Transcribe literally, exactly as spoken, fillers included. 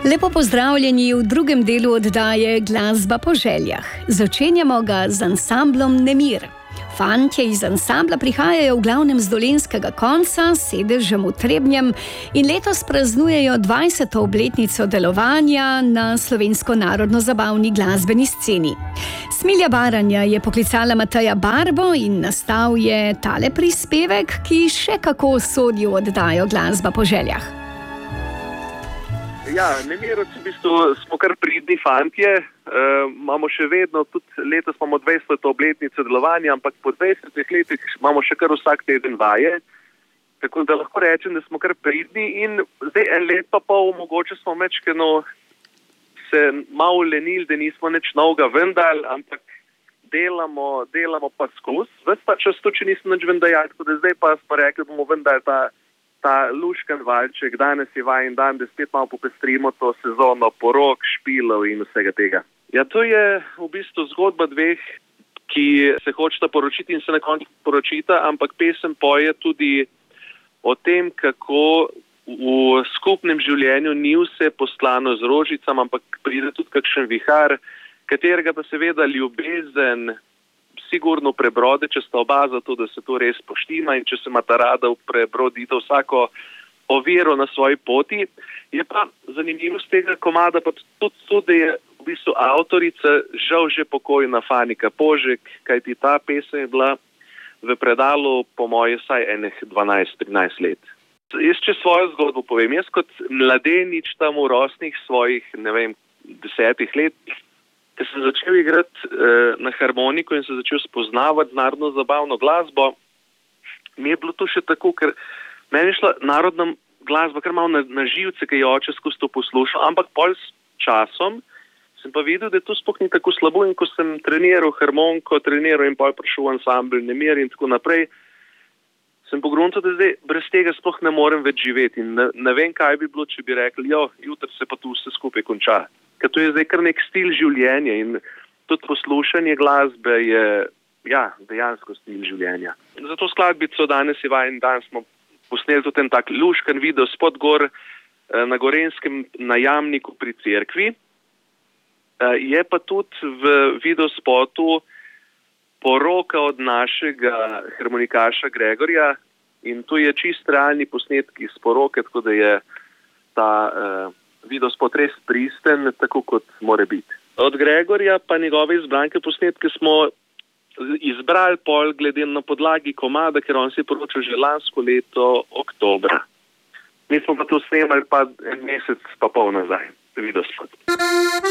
Lepo pozdravljeni v drugem delu oddaje Glasba po željah. Začenjamo ga z ansamblom Nemir. Fantje iz ansambla prihajajo v glavnem z dolenjskega konca, s sedežem v Trebnjem in letos praznujejo dvajseto obletnico delovanja na slovensko narodno-zabavni glasbeni sceni. Smilja Baranja je poklicala Mateja Barbo in nastal je tale prispevek, ki še kako sodi v oddajo Glasba po željah. Ja, Nemirovci v bistvu smo kar pridni fantje, e, imamo še vedno, tudi letos imamo dvajseto obletnico delovanja, ampak po dvajsetih letih imamo še kar vsak teden vaje, tako da lahko rečem, da smo kar pridni in zdaj en let pa pol mogoče smo mečkeno se malo lenili, da nismo nič novega vendar, ampak delamo, delamo pa skozi, ves pa čas to, če nismo nič vendar, tako da zdaj pa smo rekli, bomo vendar ta ta luškan valček, danes je vajen dan, da spet malo popestrimo to sezono porok, špilov in vsega tega. Ja, to je v bistvu zgodba dveh, ki se hočeta poročiti in se na koncu poročita, ampak pesem poje tudi o tem, kako v skupnem življenju ni vse poslano z rožicam, ampak pride tudi kakšen vihar, katerega pa seveda ljubezen sigurno prebrode, če sta oba za to, da se to res poštima in če se imata rada prebrodita vsako oviro na svoji poti. Je pa zanimivost tega komada pa tudi to, da je v bistvu avtorica žal že pokojna Fanika Požek, kajti ta pesem je bila v predalu po moje saj enih dvanajst trinajst let. Jaz če svojo zgodbo povem, jaz kot mladenič tam v rosnih svojih, ne vem, desetih letih, ker sem začel igrati eh, na harmoniko in se začel spoznavati narodno-zabavno glasbo, mi je bilo to še tako, ker meni je šla narodna glasba kar malo na, na živce, ki je oče skozi to poslušal, ampak pol s časom sem pa videl, da to sploh ni tako slabo in ko sem treniral harmoniko, treniral in pol prišel v ansambl Nemir in tako naprej, sem pogruntal, da zdaj brez tega sploh ne morem več živeti in ne, ne vem, kaj bi bilo, če bi rekli, jo, jutri se pa tu vse skupaj konča. Ker to je zdaj kar nek stil življenja in tudi poslušanje glasbe je ja, dejansko stil življenja. Za to skladbico danes je vajen dan smo posneli tudi en tak luškan video spod gor na Gorenjskem na Jamniku pri cerkvi. Je pa tudi v videospotu poroka od našega harmonikaša Gregorja in to je čist realni posnetki iz poroke, tako da je ta uh, videospot res pristen, tako kot more biti. Od Gregorja pa njegove izbranke posnetke smo izbrali pol glede na podlagi komada, ker on se je poročal že lansko leto oktobra. Mi smo pa to snemali pa en mesec pa pol nazaj, videospot.